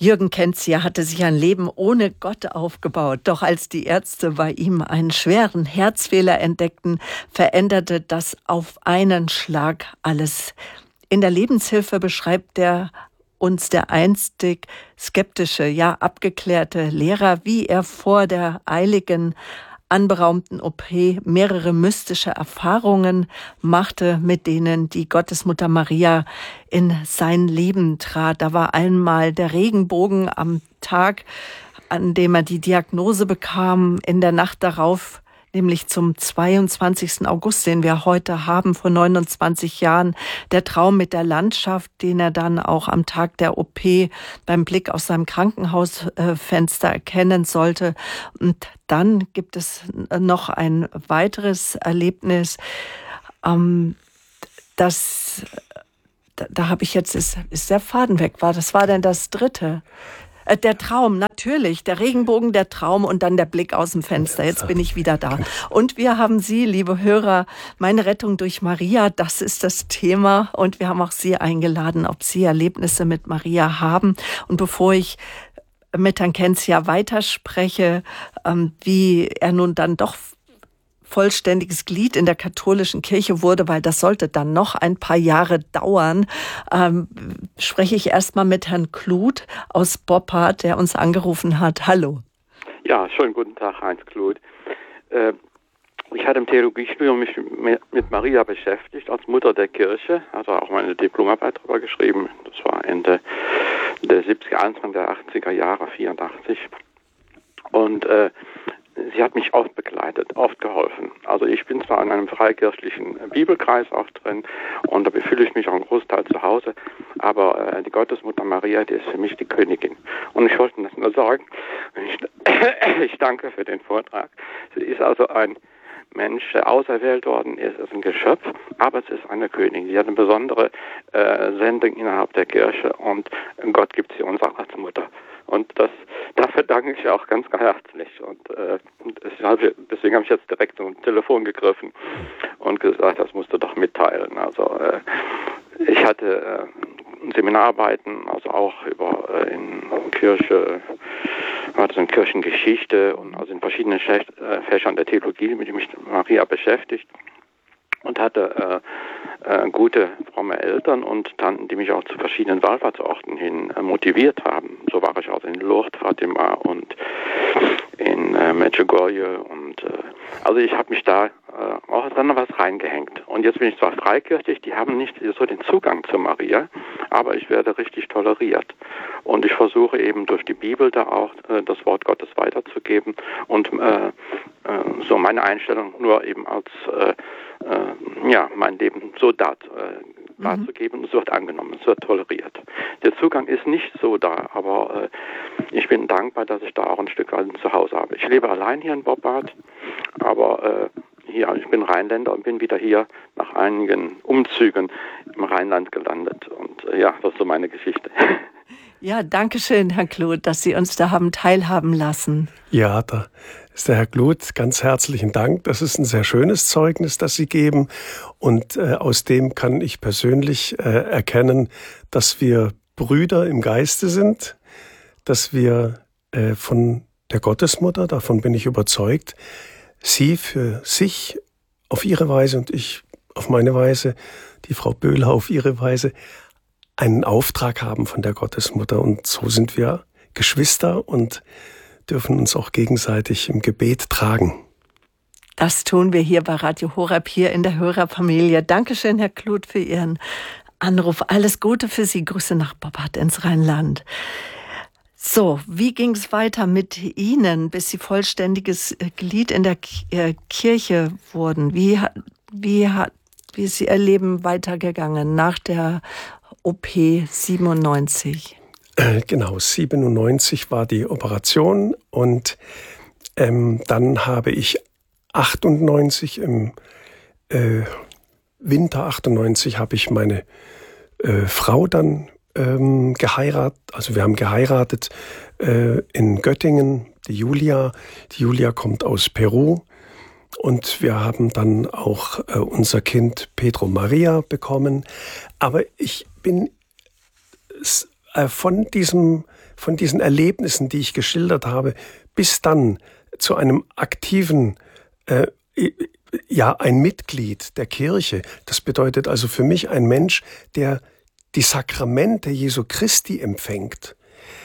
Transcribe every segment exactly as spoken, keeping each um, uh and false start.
Jürgen Kenzia hatte sich ein Leben ohne Gott aufgebaut. Doch als die Ärzte bei ihm einen schweren Herzfehler entdeckten, veränderte das auf einen Schlag alles. In der Lebenshilfe beschreibt er uns der einstig skeptische, ja abgeklärte Lehrer, wie er vor der eiligen, anberaumten O P mehrere mystische Erfahrungen machte, mit denen die Gottesmutter Maria in sein Leben trat. Da war einmal der Regenbogen am Tag, an dem er die Diagnose bekam, in der Nacht darauf, nämlich zum zweiundzwanzigsten August, den wir heute haben, vor neunundzwanzig Jahren, der Traum mit der Landschaft, den er dann auch am Tag der O P beim Blick aus seinem Krankenhausfenster erkennen sollte. Und dann gibt es noch ein weiteres Erlebnis, ähm, das, da, da habe ich jetzt, ist, ist der Faden weg, war, das war dann das dritte. Der Traum, natürlich. Der Regenbogen, der Traum und dann der Blick aus dem Fenster. Jetzt bin ich wieder da. Und wir haben Sie, liebe Hörer, meine Rettung durch Maria, das ist das Thema. Und wir haben auch Sie eingeladen, ob Sie Erlebnisse mit Maria haben. Und bevor ich mit Herrn Kenzia weiterspreche, wie er nun dann doch vollständiges Glied in der katholischen Kirche wurde, weil das sollte dann noch ein paar Jahre dauern, ähm, spreche ich erstmal mit Herrn Kluth aus Boppard, der uns angerufen hat. Hallo. Ja, schönen guten Tag, Heinz Kluth. Äh, ich hatte im Theologiestudium mich mit Maria beschäftigt, als Mutter der Kirche, also auch meine Diplomarbeit darüber geschrieben. Das war Ende der siebziger, Anfang der achtziger Jahre, vierundachtzig. Und äh, sie hat mich oft begleitet, oft geholfen. Also ich bin zwar in einem freikirchlichen Bibelkreis auch drin und da fühle ich mich auch einen Großteil zu Hause, aber äh, die Gottesmutter Maria, die ist für mich die Königin. Und ich wollte das nur sagen, ich, ich danke für den Vortrag. Sie ist also ein Mensch, der auserwählt worden ist, ist ein Geschöpf, aber es ist eine Königin. Sie hat eine besondere äh, Sendung innerhalb der Kirche und Gott gibt sie uns auch als Mutter. Und das, dafür danke ich auch ganz, ganz herzlich. Und äh, deswegen habe ich jetzt direkt zum Telefon gegriffen und gesagt, das musst du doch mitteilen. Also äh, ich hatte äh, Seminararbeiten, also auch über äh, in Kirche, war das in Kirchengeschichte und also in verschiedenen Fächern der Theologie, mit denen mich Maria beschäftigt. Und hatte äh, äh, gute, fromme Eltern und Tanten, die mich auch zu verschiedenen Wallfahrtsorten hin äh, motiviert haben. So war ich also in Lourdes, Fatima und in äh, Medjugorje. Und äh, also ich habe mich da äh, auch dann noch was reingehängt. Und jetzt bin ich zwar freikirchlich, die haben nicht so den Zugang zu Maria, aber ich werde richtig toleriert. Und ich versuche eben durch die Bibel da auch äh, das Wort Gottes weiterzugeben und äh, äh, so meine Einstellung nur eben als äh, äh, ja, mein Leben so dar, äh, darzugeben. Mhm. Es wird angenommen, es wird toleriert. Der Zugang ist nicht so da, aber äh, ich bin dankbar, dass ich da auch ein Stück weit zu Hause habe. Ich lebe allein hier in Boppard, aber äh, hier, ich bin Rheinländer und bin wieder hier nach einigen Umzügen im Rheinland gelandet. Und äh, ja, das ist so meine Geschichte. Ja, danke schön, Herr Kluth, dass Sie uns da haben teilhaben lassen. Ja, da ist der Herr Kluth. Ganz herzlichen Dank. Das ist ein sehr schönes Zeugnis, das Sie geben. Und äh, aus dem kann ich persönlich äh, erkennen, dass wir Brüder im Geiste sind, dass wir äh, von der Gottesmutter, davon bin ich überzeugt, sie für sich auf ihre Weise und ich auf meine Weise, die Frau Böhler auf ihre Weise, einen Auftrag haben von der Gottesmutter. Und so sind wir Geschwister und dürfen uns auch gegenseitig im Gebet tragen. Das tun wir hier bei Radio Horeb, hier in der Hörerfamilie. Dankeschön, Herr Kluth, für Ihren Anruf. Alles Gute für Sie. Grüße nach Boppard ins Rheinland. So, wie ging es weiter mit Ihnen, bis Sie vollständiges Glied in der Kirche wurden? Wie, wie, wie ist Ihr Leben weitergegangen nach der O P siebenundneunzig? Äh, genau, siebenundneunzig war die Operation und ähm, dann habe ich achtundneunzig, im äh, Winter achtundneunzig, habe ich meine äh, Frau dann ähm, geheiratet. Also wir haben geheiratet äh, in Göttingen, die Julia. Die Julia kommt aus Peru. Und wir haben dann auch äh, unser Kind Pedro Maria bekommen. Aber ich bin äh, von diesem von diesen Erlebnissen, die ich geschildert habe, bis dann zu einem aktiven, äh, ja, ein Mitglied der Kirche. Das bedeutet also für mich ein Mensch, der die Sakramente Jesu Christi empfängt.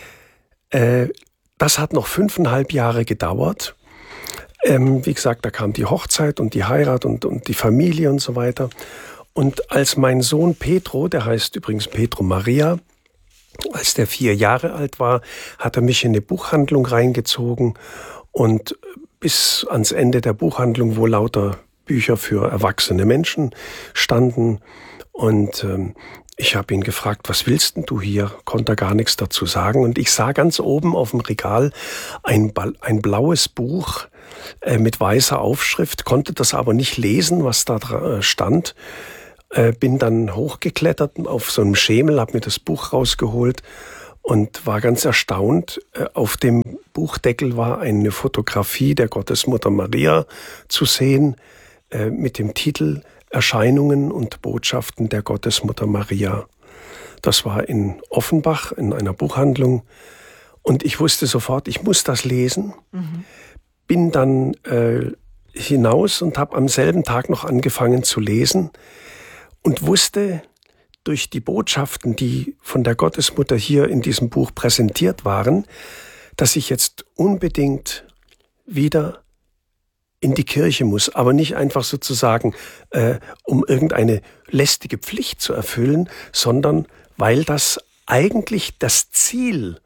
Äh, das hat noch fünfeinhalb Jahre gedauert. Ähm, wie gesagt, da kam die Hochzeit und die Heirat und, und die Familie und so weiter. Und als mein Sohn Petro, der heißt übrigens Petro Maria, als der vier Jahre alt war, hat er mich in eine Buchhandlung reingezogen und bis ans Ende der Buchhandlung, wo lauter Bücher für erwachsene Menschen standen. Und ähm, ich habe ihn gefragt, was willst denn du hier? Konnte er gar nichts dazu sagen. Und ich sah ganz oben auf dem Regal ein, ein blaues Buch äh, mit weißer Aufschrift, konnte das aber nicht lesen, was da äh, stand. Äh, bin dann hochgeklettert auf so einem Schemel, habe mir das Buch rausgeholt und war ganz erstaunt. Äh, auf dem Buchdeckel war eine Fotografie der Gottesmutter Maria zu sehen, äh, mit dem Titel Erscheinungen und Botschaften der Gottesmutter Maria. Das war in Offenbach in einer Buchhandlung und ich wusste sofort, ich muss das lesen. Mhm. Bin dann äh, hinaus und habe am selben Tag noch angefangen zu lesen und wusste durch die Botschaften, die von der Gottesmutter hier in diesem Buch präsentiert waren, dass ich jetzt unbedingt wieder in die Kirche muss, aber nicht einfach sozusagen, äh, um irgendeine lästige Pflicht zu erfüllen, sondern weil das eigentlich das Ziel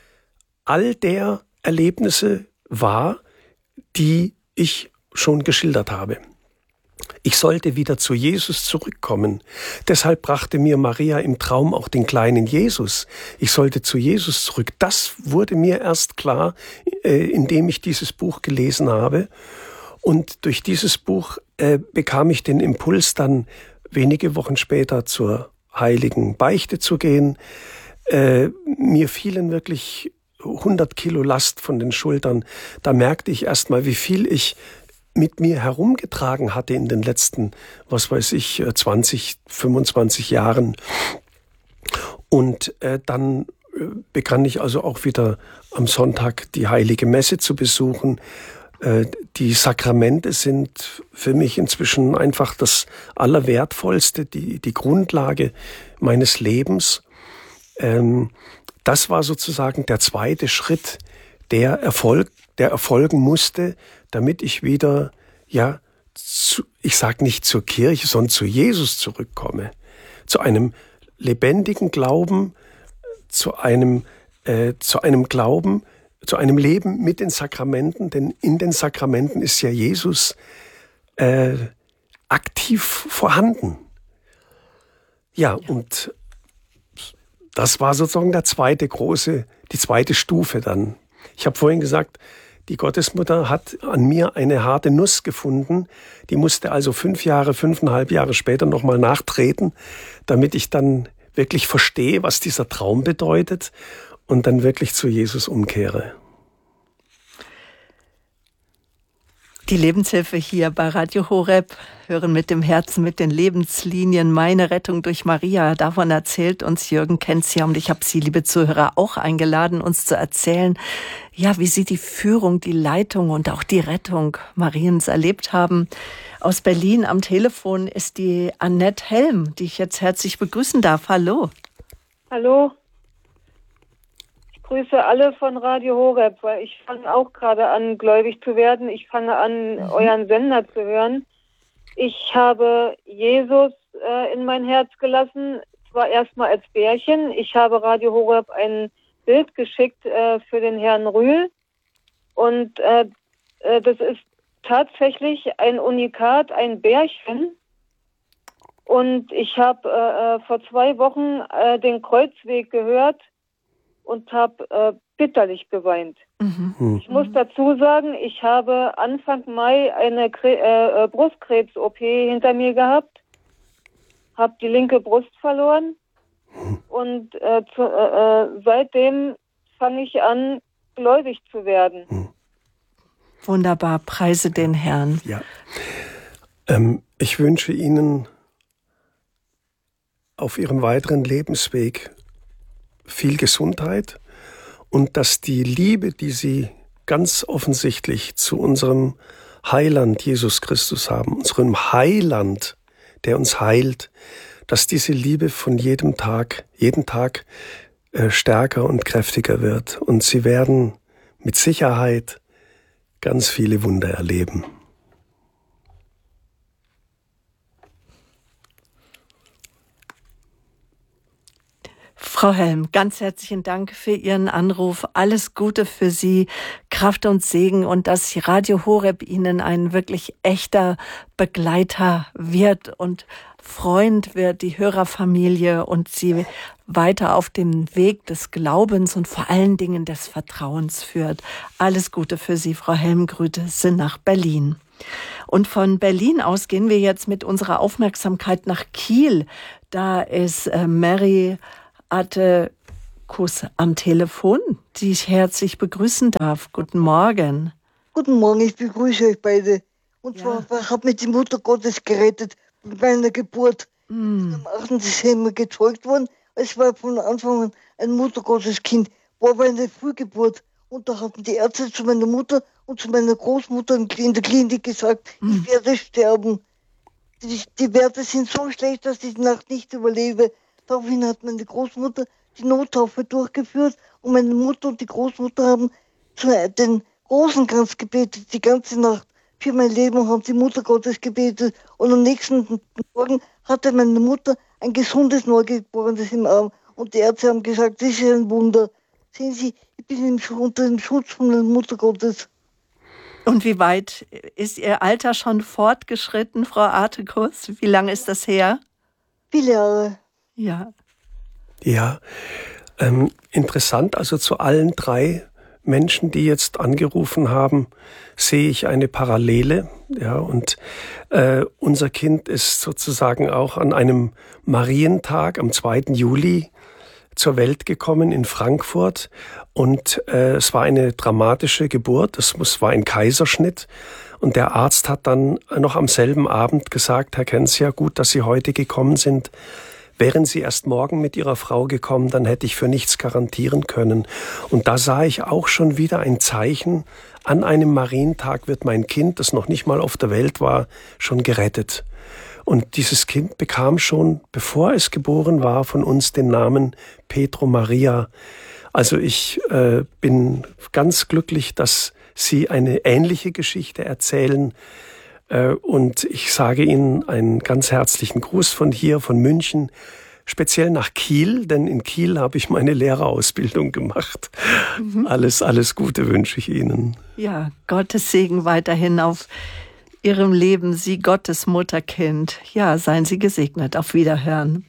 all der Erlebnisse war, die ich schon geschildert habe. Ich sollte wieder zu Jesus zurückkommen. Deshalb brachte mir Maria im Traum auch den kleinen Jesus. Ich sollte zu Jesus zurück. Das wurde mir erst klar, äh, indem ich dieses Buch gelesen habe. Und durch dieses Buch äh, bekam ich den Impuls, dann wenige Wochen später zur heiligen Beichte zu gehen. Äh, mir fielen wirklich hundert Kilo Last von den Schultern. Da merkte ich erst mal, wie viel ich mit mir herumgetragen hatte in den letzten, was weiß ich, zwanzig, fünfundzwanzig Jahren. Und äh, dann äh, begann ich also auch wieder am Sonntag die heilige Messe zu besuchen. Die Sakramente sind für mich inzwischen einfach das Allerwertvollste, die, die Grundlage meines Lebens. Das war sozusagen der zweite Schritt, der Erfolg, der erfolgen musste, damit ich wieder, ja, zu, ich sage nicht zur Kirche, sondern zu Jesus zurückkomme. Zu einem lebendigen Glauben, zu einem, äh, zu einem Glauben, zu einem Leben mit den Sakramenten, denn in den Sakramenten ist ja Jesus äh, aktiv vorhanden. Ja, und das war sozusagen der zweite große, die zweite Stufe dann. Ich habe vorhin gesagt, die Gottesmutter hat an mir eine harte Nuss gefunden. Die musste also fünf Jahre, fünfeinhalb Jahre später nochmal nachtreten, damit ich dann wirklich verstehe, was dieser Traum bedeutet und dann wirklich zu Jesus umkehre. Die Lebenshilfe hier bei Radio Horeb, hören mit dem Herzen, mit den Lebenslinien, meine Rettung durch Maria. Davon erzählt uns Jürgen Kenzia und ich habe Sie, liebe Zuhörer, auch eingeladen, uns zu erzählen, ja, wie Sie die Führung, die Leitung und auch die Rettung Mariens erlebt haben. Aus Berlin am Telefon ist die Annette Helm, die ich jetzt herzlich begrüßen darf. Hallo. Hallo. Ich grüße alle von Radio Horeb, weil ich fange auch gerade an, gläubig zu werden. Ich fange an, mhm. euren Sender zu hören. Ich habe Jesus äh, in mein Herz gelassen, zwar erstmal als Bärchen. Ich habe Radio Horeb ein Bild geschickt äh, für den Herrn Rühl. Und äh, äh, das ist tatsächlich ein Unikat, ein Bärchen. Und ich habe äh, vor zwei Wochen äh, den Kreuzweg gehört und habe äh, bitterlich geweint. Mhm. Ich muss dazu sagen, ich habe Anfang Mai eine Kre- äh, Brustkrebs-O P hinter mir gehabt, habe die linke Brust verloren und äh, zu, äh, seitdem fange ich an, gläubig zu werden. Wunderbar, preise den Herrn. Ja. Ähm, ich wünsche Ihnen auf Ihrem weiteren Lebensweg viel Gesundheit und dass die Liebe, die Sie ganz offensichtlich zu unserem Heiland Jesus Christus haben, unserem Heiland, der uns heilt, dass diese Liebe von jedem Tag, jeden Tag äh, stärker und kräftiger wird. Und Sie werden mit Sicherheit ganz viele Wunder erleben. Frau Helm, ganz herzlichen Dank für Ihren Anruf. Alles Gute für Sie, Kraft und Segen und dass Radio Horeb Ihnen ein wirklich echter Begleiter wird und Freund wird, die Hörerfamilie und Sie weiter auf dem Weg des Glaubens und vor allen Dingen des Vertrauens führt. Alles Gute für Sie, Frau Helm. Grüße nach Berlin. Und von Berlin aus gehen wir jetzt mit unserer Aufmerksamkeit nach Kiel. Da ist äh, Mary Attekus am Telefon, die ich herzlich begrüßen darf. Guten Morgen. Guten Morgen, ich begrüße euch beide. Und Ja. zwar, ich habe mich die Mutter Gottes gerettet mit meiner Geburt. Mm. Ich bin am achten Dezember gezeugt worden. Es war von Anfang an ein Mutter Gottes Kind. War aber eine Frühgeburt. Und da hatten die Ärzte zu meiner Mutter und zu meiner Großmutter in der Klinik gesagt, Mm. ich werde sterben. Die, die Werte sind so schlecht, dass ich die Nacht nicht überlebe. Daraufhin hat meine Großmutter die Nottaufe durchgeführt und meine Mutter und die Großmutter haben zu den Rosenkranz gebetet die ganze Nacht für mein Leben und haben die Mutter Gottes gebetet. Und am nächsten Morgen hatte meine Mutter ein gesundes Neugeborenes im Arm und die Ärzte haben gesagt, das ist ein Wunder. Sehen Sie, ich bin im, Schu- unter dem Schutz von der Mutter Gottes. Und wie weit ist Ihr Alter schon fortgeschritten, Frau Attekus? Wie lange ist das her? Viele Jahre. Ja. Ja, ähm, interessant, also zu allen drei Menschen, die jetzt angerufen haben, sehe ich eine Parallele. Ja, und äh, unser Kind ist sozusagen auch an einem Marientag am zweiten Juli zur Welt gekommen in Frankfurt und äh, es war eine dramatische Geburt, es war ein Kaiserschnitt und der Arzt hat dann noch am selben Abend gesagt, Herr Kensia, gut, dass Sie heute gekommen sind. Wären Sie erst morgen mit Ihrer Frau gekommen, dann hätte ich für nichts garantieren können. Und da sah ich auch schon wieder ein Zeichen, an einem Marientag wird mein Kind, das noch nicht mal auf der Welt war, schon gerettet. Und dieses Kind bekam schon, bevor es geboren war, von uns den Namen Petro Maria. Also ich äh, bin ganz glücklich, dass Sie eine ähnliche Geschichte erzählen. Und ich sage Ihnen einen ganz herzlichen Gruß von hier, von München, speziell nach Kiel, denn in Kiel habe ich meine Lehrerausbildung gemacht. Mhm. Alles, alles Gute wünsche ich Ihnen. Ja, Gottes Segen weiterhin auf Ihrem Leben, Sie Gottes Mutterkind. Ja, seien Sie gesegnet. Auf Wiederhören.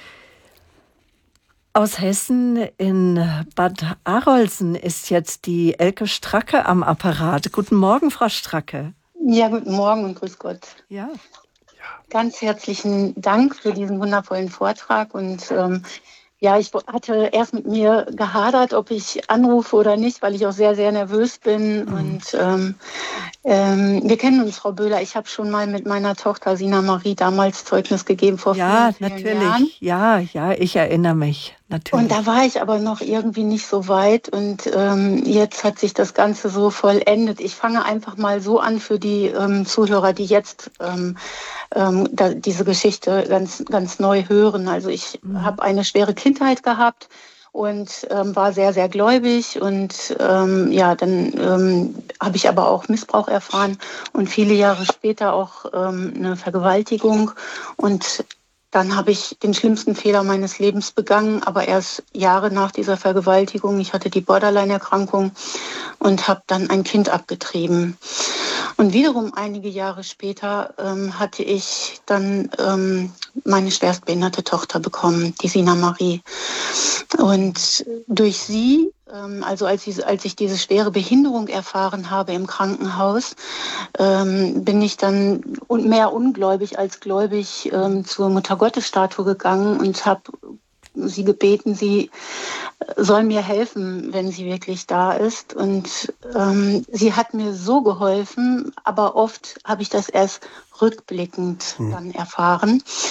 Aus Hessen in Bad Arolsen ist jetzt die Elke Stracke am Apparat. Guten Morgen, Frau Stracke. Ja, guten Morgen und grüß Gott. Ja. Ganz herzlichen Dank für diesen wundervollen Vortrag. Und ähm, ja, ich hatte erst mit mir gehadert, ob ich anrufe oder nicht, weil ich auch sehr, sehr nervös bin. Mhm. Und ähm, ähm, wir kennen uns, Frau Böhler. Ich habe schon mal mit meiner Tochter Sina Marie damals Zeugnis gegeben vor ja, vielen, vielen natürlich. Jahren. Ja, ja, ich erinnere mich. Natürlich. Und da war ich aber noch irgendwie nicht so weit und ähm, jetzt hat sich das Ganze so vollendet. Ich fange einfach mal so an für die ähm, Zuhörer, die jetzt ähm, ähm, da, diese Geschichte ganz, ganz neu hören. Also ich mhm. habe eine schwere Kindheit gehabt und ähm, war sehr, sehr gläubig und ähm, ja, dann ähm, habe ich aber auch Missbrauch erfahren und viele Jahre später auch ähm, eine Vergewaltigung und dann habe ich den schlimmsten Fehler meines Lebens begangen, aber erst Jahre nach dieser Vergewaltigung. Ich hatte die Borderline-Erkrankung und habe dann ein Kind abgetrieben. Und wiederum einige Jahre später ähm, hatte ich dann ähm, meine schwerstbehinderte Tochter bekommen, die Sina Marie. Und durch sie, ähm, also als ich, als ich diese schwere Behinderung erfahren habe im Krankenhaus, ähm, bin ich dann mehr ungläubig als gläubig ähm, zur Muttergottesstatue gegangen und habe sie gebeten, sie soll mir helfen, wenn sie wirklich da ist. Und ähm, sie hat mir so geholfen, aber oft habe ich das erst rückblickend mhm. dann erfahren.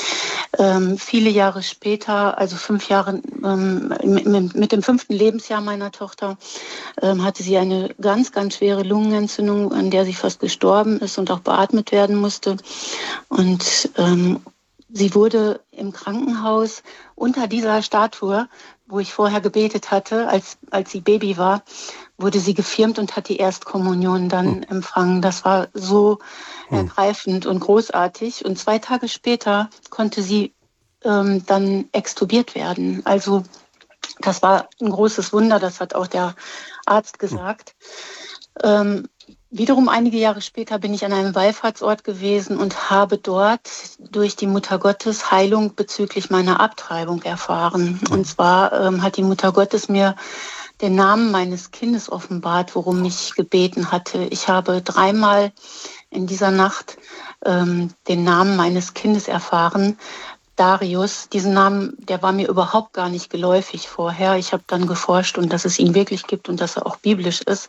Ähm, viele Jahre später, also fünf Jahre, ähm, mit, mit dem fünften Lebensjahr meiner Tochter, ähm, hatte sie eine ganz, ganz schwere Lungenentzündung, an der sie fast gestorben ist und auch beatmet werden musste. Und ähm, sie wurde im Krankenhaus unter dieser Statue, wo ich vorher gebetet hatte, als, als sie Baby war, wurde sie gefirmt und hat die Erstkommunion dann empfangen. Das war so ergreifend und großartig. Und zwei Tage später konnte sie ähm, dann extubiert werden. Also das war ein großes Wunder, das hat auch der Arzt gesagt. Ähm, Wiederum einige Jahre später bin ich an einem Wallfahrtsort gewesen und habe dort durch die Mutter Gottes Heilung bezüglich meiner Abtreibung erfahren. Und zwar ähm, hat die Mutter Gottes mir den Namen meines Kindes offenbart, worum ich gebeten hatte. Ich habe dreimal in dieser Nacht ähm, den Namen meines Kindes erfahren. Darius, diesen Namen, der war mir überhaupt gar nicht geläufig vorher. Ich habe dann geforscht und dass es ihn wirklich gibt und dass er auch biblisch ist.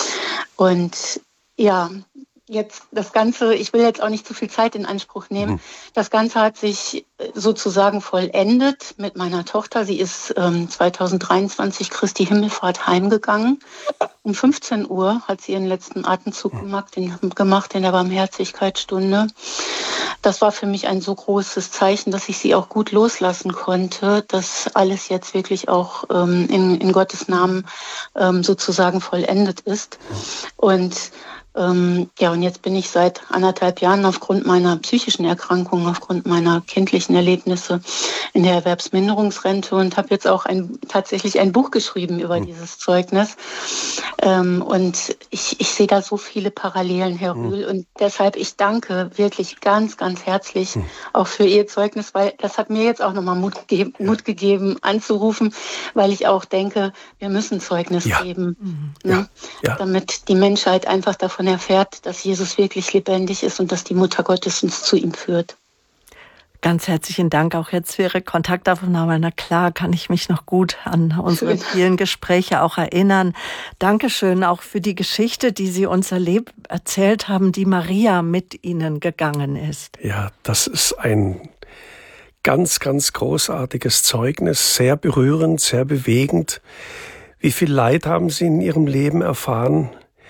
Und ja, jetzt das Ganze, ich will jetzt auch nicht zu viel Zeit in Anspruch nehmen. Mhm. Das Ganze hat sich sozusagen vollendet mit meiner Tochter. Sie ist ähm, zweitausenddreiundzwanzig Christi Himmelfahrt heimgegangen. Um fünfzehn Uhr hat sie ihren letzten Atemzug gemacht, in, gemacht in der Barmherzigkeitsstunde. Das war für mich ein so großes Zeichen, dass ich sie auch gut loslassen konnte, dass alles jetzt wirklich auch ähm, in, in Gottes Namen ähm, sozusagen vollendet ist. Und Ähm, ja, und jetzt bin ich seit anderthalb Jahren aufgrund meiner psychischen Erkrankung, aufgrund meiner kindlichen Erlebnisse in der Erwerbsminderungsrente und habe jetzt auch ein, tatsächlich ein Buch geschrieben über mhm. dieses Zeugnis. Ähm, und ich, ich sehe da so viele Parallelen, Herr mhm. Rühl. Und deshalb, ich danke wirklich ganz, ganz herzlich mhm. auch für Ihr Zeugnis, weil das hat mir jetzt auch nochmal Mut gegeben, Mut gegeben, anzurufen, weil ich auch denke, wir müssen Zeugnis ja. geben, mhm. ne? ja. Ja. damit die Menschheit einfach davon erfährt, dass Jesus wirklich lebendig ist und dass die Mutter Gottes uns zu ihm führt. Ganz herzlichen Dank auch jetzt für Ihre Kontaktaufnahme. Na klar, kann ich mich noch gut an unsere Schön. vielen Gespräche auch erinnern. Dankeschön auch für die Geschichte, die Sie uns erlebt, erzählt haben, die Maria mit Ihnen gegangen ist. Ja, das ist ein ganz, ganz großartiges Zeugnis, sehr berührend, sehr bewegend. Wie viel Leid haben Sie in Ihrem Leben erfahren?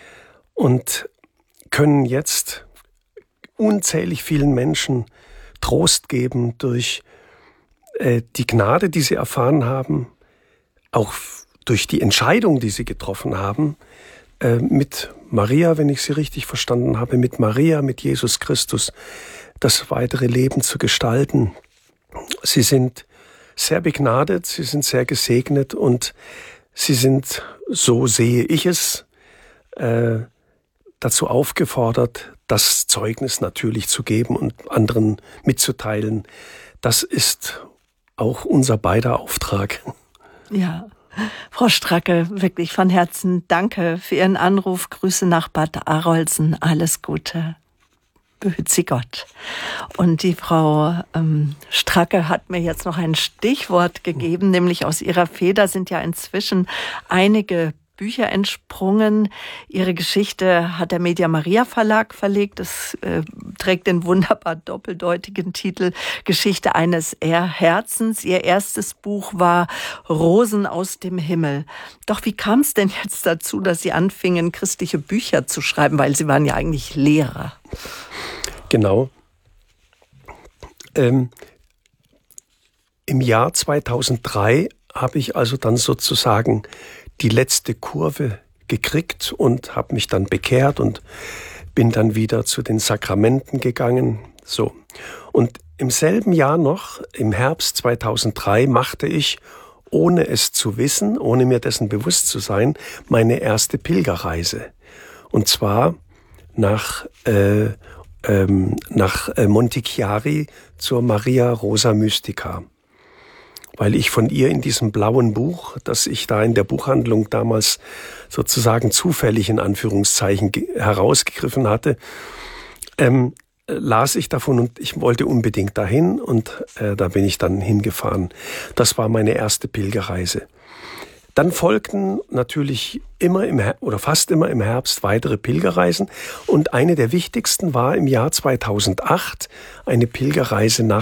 Und können jetzt unzählig vielen Menschen Trost geben durch äh, die Gnade, die sie erfahren haben, auch durch die Entscheidung, die sie getroffen haben, äh, mit Maria, wenn ich sie richtig verstanden habe, mit Maria, mit Jesus Christus, das weitere Leben zu gestalten. Sie sind sehr begnadet, sie sind sehr gesegnet und sie sind, so sehe ich es, äh, dazu aufgefordert, das Zeugnis natürlich zu geben und anderen mitzuteilen. Das ist auch unser beider Auftrag. Ja, Frau Stracke, wirklich von Herzen danke für Ihren Anruf. Grüße nach Bad Arolsen. Alles Gute. Behüt Sie Gott. Und die Frau ähm, Stracke hat mir jetzt noch ein Stichwort gegeben, nämlich aus ihrer Feder sind ja inzwischen einige Bücher entsprungen. Ihre Geschichte hat der Media Maria Verlag verlegt. Es äh, trägt den wunderbar doppeldeutigen Titel Geschichte eines Herzens. Ihr erstes Buch war Rosen aus dem Himmel. Doch wie kam es denn jetzt dazu, dass Sie anfingen, christliche Bücher zu schreiben? Weil Sie waren ja eigentlich Lehrer. Genau. Ähm, Im Jahr zweitausenddrei habe ich also dann sozusagen die letzte Kurve gekriegt und habe mich dann bekehrt und bin dann wieder zu den Sakramenten gegangen. So. Und im selben Jahr noch, im Herbst zweitausenddrei, machte ich, ohne es zu wissen, ohne mir dessen bewusst zu sein, meine erste Pilgerreise. Und zwar nach, äh, ähm, nach Montichiari zur Maria Rosa Mystica. Weil ich von ihr in diesem blauen Buch, das ich da in der Buchhandlung damals sozusagen zufällig in Anführungszeichen herausgegriffen hatte, ähm, las ich davon und ich wollte unbedingt dahin und äh, da bin ich dann hingefahren. Das war meine erste Pilgerreise. Dann folgten natürlich immer im Her- oder fast immer im Herbst weitere Pilgerreisen und eine der wichtigsten war im Jahr zweitausendacht eine Pilgerreise nach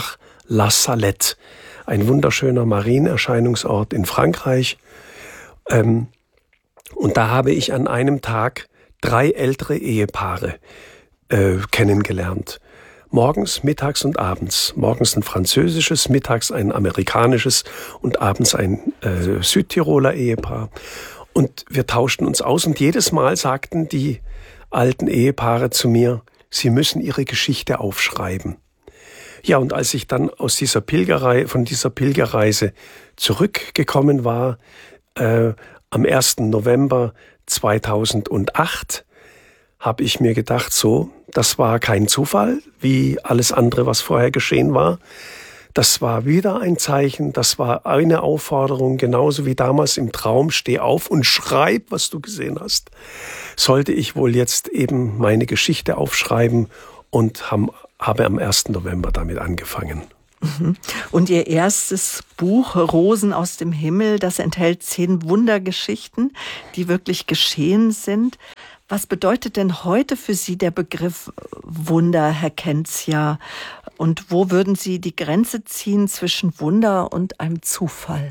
La Salette, ein wunderschöner Marienerscheinungsort in Frankreich. Ähm, und da habe ich an einem Tag drei ältere Ehepaare äh, kennengelernt. Morgens, mittags und abends. Morgens ein französisches, mittags ein amerikanisches und abends ein äh, Südtiroler Ehepaar. Und wir tauschten uns aus und jedes Mal sagten die alten Ehepaare zu mir, sie müssen ihre Geschichte aufschreiben. Ja, und als ich dann aus dieser Pilgerei, von dieser Pilgerreise zurückgekommen war, äh, am ersten November zweitausendacht, habe ich mir gedacht, so, das war kein Zufall, wie alles andere, was vorher geschehen war. Das war wieder ein Zeichen, das war eine Aufforderung, genauso wie damals im Traum, steh auf und schreib, was du gesehen hast. Sollte ich wohl jetzt eben meine Geschichte aufschreiben und haben, habe am ersten November damit angefangen. Und Ihr erstes Buch, Rosen aus dem Himmel, das enthält zehn Wundergeschichten, die wirklich geschehen sind. Was bedeutet denn heute für Sie der Begriff Wunder, Herr Kentzia? Und wo würden Sie die Grenze ziehen zwischen Wunder und einem Zufall?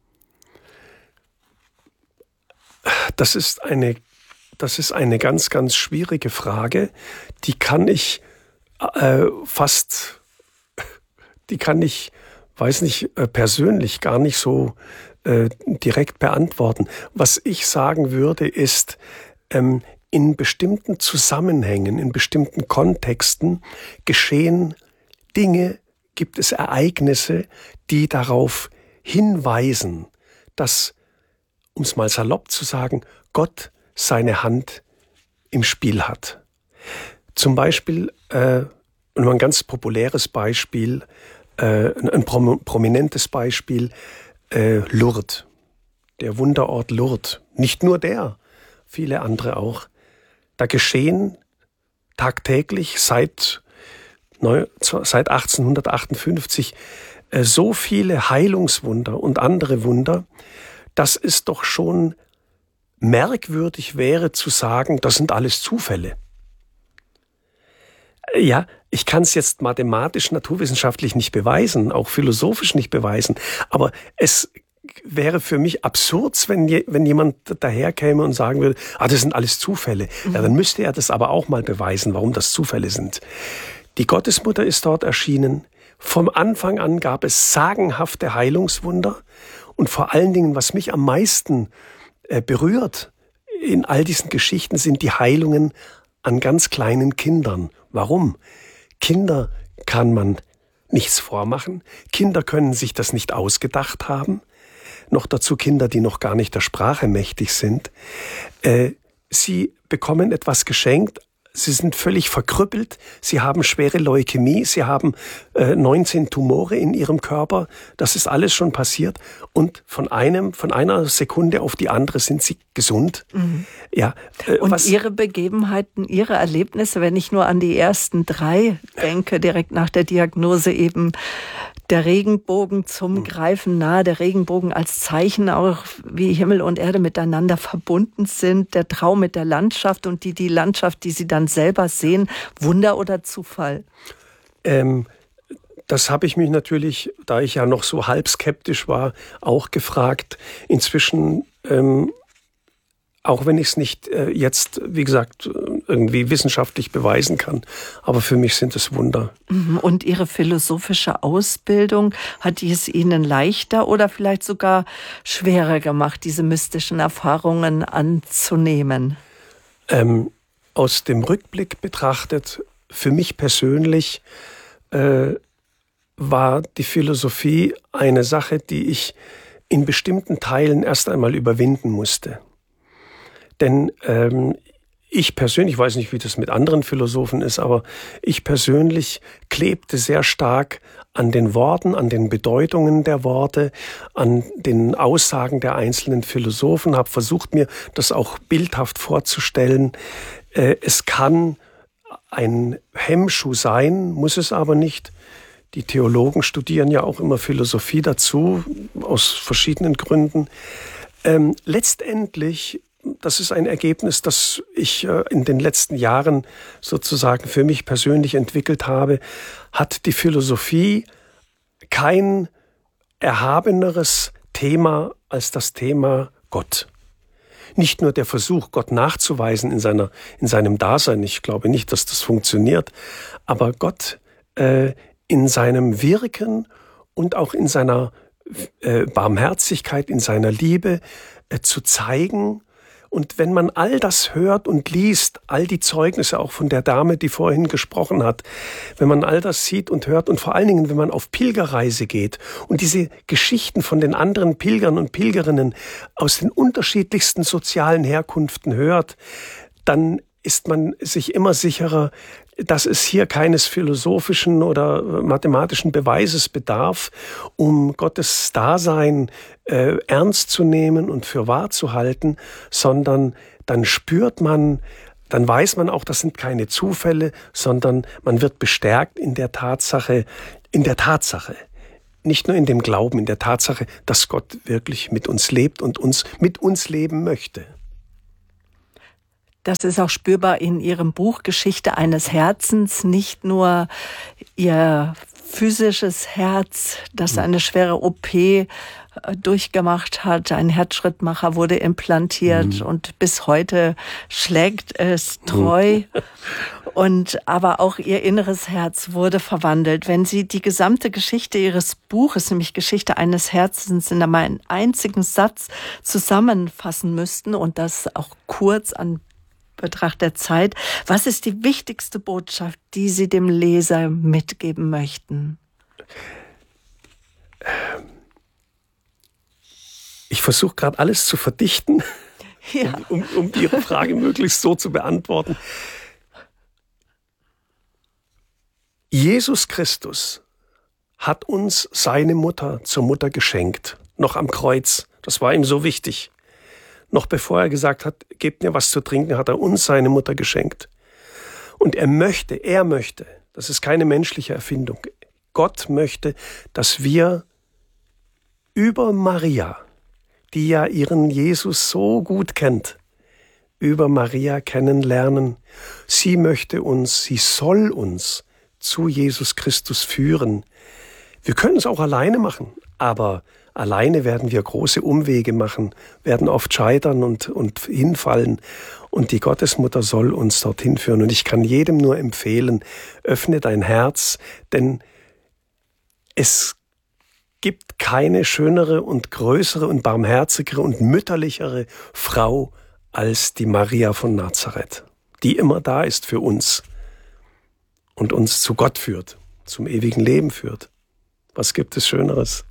Das ist eine, das ist eine ganz, ganz schwierige Frage. Die kann ich äh, fast, die kann ich, weiß nicht, äh, persönlich gar nicht so äh, direkt beantworten. Was ich sagen würde, ist, ähm, in bestimmten Zusammenhängen, in bestimmten Kontexten geschehen Dinge, gibt es Ereignisse, die darauf hinweisen, dass, um es mal salopp zu sagen, Gott seine Hand im Spiel hat. Zum Beispiel, äh, ein ganz populäres Beispiel, äh, ein prom- prominentes Beispiel, äh, Lourdes, der Wunderort Lourdes. Nicht nur der, viele andere auch. Da geschehen tagtäglich seit, seit achtzehnhundertachtundfünfzig äh, so viele Heilungswunder und andere Wunder, dass es doch schon merkwürdig wäre zu sagen, das sind alles Zufälle. Ja, ich kann es jetzt mathematisch, naturwissenschaftlich nicht beweisen, auch philosophisch nicht beweisen, aber es wäre für mich absurd, wenn, je, wenn jemand daherkäme und sagen würde, ah, das sind alles Zufälle. Mhm. Ja, dann müsste er das aber auch mal beweisen, warum das Zufälle sind. Die Gottesmutter ist dort erschienen. Vom Anfang an gab es sagenhafte Heilungswunder. Und vor allen Dingen, was mich am meisten äh, berührt in all diesen Geschichten, sind die Heilungen an ganz kleinen Kindern. Warum? Kinder kann man nichts vormachen. Kinder können sich das nicht ausgedacht haben. Noch dazu Kinder, die noch gar nicht der Sprache mächtig sind. Äh, sie bekommen etwas geschenkt, sie sind völlig verkrüppelt, sie haben schwere Leukämie, sie haben äh, neunzehn Tumore in ihrem Körper, das ist alles schon passiert und von einem, von einer Sekunde auf die andere sind sie gesund. Mhm. Ja, äh, und was, Ihre Begebenheiten, Ihre Erlebnisse, wenn ich nur an die ersten drei denke, direkt nach der Diagnose eben, der Regenbogen zum Greifen nahe, der Regenbogen als Zeichen auch, wie Himmel und Erde miteinander verbunden sind, der Traum mit der Landschaft und die, die Landschaft, die Sie dann selber sehen, Wunder oder Zufall? Ähm, das habe ich mich natürlich, da ich ja noch so halb skeptisch war, auch gefragt. Inzwischen, ähm, auch wenn ich es nicht äh, jetzt, wie gesagt, irgendwie wissenschaftlich beweisen kann, aber für mich sind es Wunder. Und Ihre philosophische Ausbildung, hat die es Ihnen leichter oder vielleicht sogar schwerer gemacht, diese mystischen Erfahrungen anzunehmen? Ähm, aus dem Rückblick betrachtet, für mich persönlich äh, war die Philosophie eine Sache, die ich in bestimmten Teilen erst einmal überwinden musste. Denn ähm, ich persönlich, ich weiß nicht, wie das mit anderen Philosophen ist, aber ich persönlich klebte sehr stark an den Worten, an den Bedeutungen der Worte, an den Aussagen der einzelnen Philosophen, habe versucht, mir das auch bildhaft vorzustellen. Äh, es kann ein Hemmschuh sein, muss es aber nicht. Die Theologen studieren ja auch immer Philosophie dazu, aus verschiedenen Gründen. Ähm, letztendlich, das ist ein Ergebnis, das ich äh, in den letzten Jahren sozusagen für mich persönlich entwickelt habe, hat die Philosophie kein erhabeneres Thema als das Thema Gott. Nicht nur der Versuch, Gott nachzuweisen in seiner, in seinem Dasein. Ich glaube nicht, dass das funktioniert. Aber Gott äh, in seinem Wirken und auch in seiner äh, Barmherzigkeit, in seiner Liebe äh, zu zeigen. Und wenn man all das hört und liest, all die Zeugnisse auch von der Dame, die vorhin gesprochen hat, wenn man all das sieht und hört und vor allen Dingen, wenn man auf Pilgerreise geht und diese Geschichten von den anderen Pilgern und Pilgerinnen aus den unterschiedlichsten sozialen Herkünften hört, dann ist man sich immer sicherer, dass es hier keines philosophischen oder mathematischen Beweises bedarf, um Gottes Dasein äh, ernst zu nehmen und für wahr zu halten, sondern dann spürt man, dann weiß man auch, das sind keine Zufälle, sondern man wird bestärkt in der Tatsache, in der Tatsache, nicht nur in dem Glauben, in der Tatsache, dass Gott wirklich mit uns lebt und uns mit uns leben möchte. Das ist auch spürbar in Ihrem Buch Geschichte eines Herzens, nicht nur Ihr physisches Herz, das eine schwere O P durchgemacht hat, ein Herzschrittmacher wurde implantiert mhm. und bis heute schlägt es treu. Mhm. Und aber auch Ihr inneres Herz wurde verwandelt. Wenn Sie die gesamte Geschichte Ihres Buches, nämlich Geschichte eines Herzens, in einem einzigen Satz zusammenfassen müssten und das auch kurz an Betracht der Zeit. Was ist die wichtigste Botschaft, die Sie dem Leser mitgeben möchten? Ich versuche gerade alles zu verdichten, ja. um, um, um Ihre Frage möglichst so zu beantworten. Jesus Christus hat uns seine Mutter zur Mutter geschenkt, noch am Kreuz. Das war ihm so wichtig. Noch bevor er gesagt hat, gebt mir was zu trinken, hat er uns seine Mutter geschenkt. Und er möchte, er möchte, das ist keine menschliche Erfindung, Gott möchte, dass wir über Maria, die ja ihren Jesus so gut kennt, über Maria kennenlernen. Sie möchte uns, sie soll uns zu Jesus Christus führen. Wir können es auch alleine machen, aber alleine werden wir große Umwege machen, werden oft scheitern und, und hinfallen. Und die Gottesmutter soll uns dorthin führen. Und ich kann jedem nur empfehlen, öffne dein Herz, denn es gibt keine schönere und größere und barmherzigere und mütterlichere Frau als die Maria von Nazareth, die immer da ist für uns und uns zu Gott führt, zum ewigen Leben führt. Was gibt es Schöneres?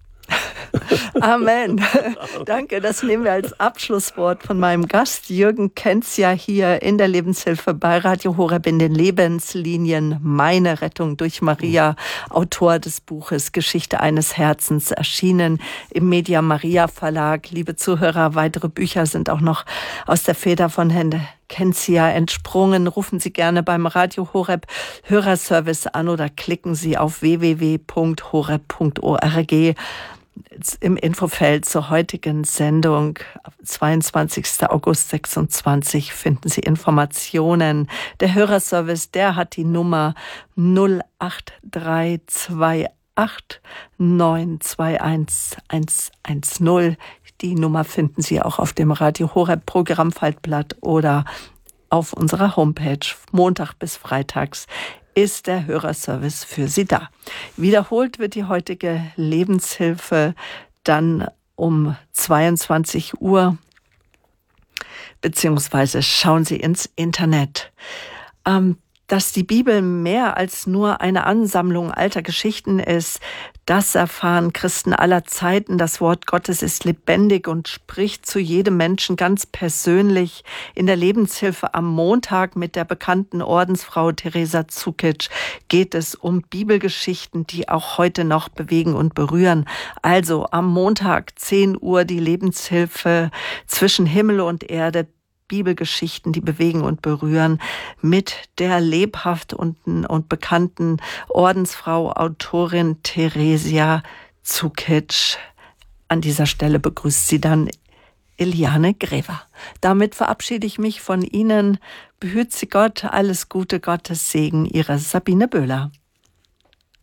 Amen. Danke, das nehmen wir als Abschlusswort von meinem Gast. Jürgen Kenzia hier in der Lebenshilfe bei Radio Horeb in den Lebenslinien Meine Rettung durch Maria, Autor des Buches Geschichte eines Herzens, erschienen im Media Maria Verlag. Liebe Zuhörer, weitere Bücher sind auch noch aus der Feder von Herrn Kenzia entsprungen. Rufen Sie gerne beim Radio Horeb Hörerservice an oder klicken Sie auf w w w punkt horeb punkt org. Im Infofeld zur heutigen Sendung, zweiundzwanzigster August sechsundzwanzig, finden Sie Informationen. Der Hörerservice, der hat die Nummer null acht drei zwei acht neun zwei eins eins eins null. Die Nummer finden Sie auch auf dem Radio Horeb Programmfaltblatt oder auf unserer Homepage. Montag bis freitags ist der Hörerservice für Sie da. Wiederholt wird die heutige Lebenshilfe dann um zweiundzwanzig Uhr, beziehungsweise schauen Sie ins Internet. Ähm, Dass die Bibel mehr als nur eine Ansammlung alter Geschichten ist, das erfahren Christen aller Zeiten. Das Wort Gottes ist lebendig und spricht zu jedem Menschen ganz persönlich. In der Lebenshilfe am Montag mit der bekannten Ordensfrau Teresa Zukic geht es um Bibelgeschichten, die auch heute noch bewegen und berühren. Also am Montag zehn Uhr die Lebenshilfe zwischen Himmel und Erde. Bibelgeschichten, die bewegen und berühren, mit der lebhaft und, und bekannten Ordensfrau, Autorin Theresia Zukic. An dieser Stelle begrüßt sie dann Eliane Grever. Damit verabschiede ich mich von Ihnen. Behüt Sie Gott, alles Gute, Gottes Segen, Ihre Sabine Böhler.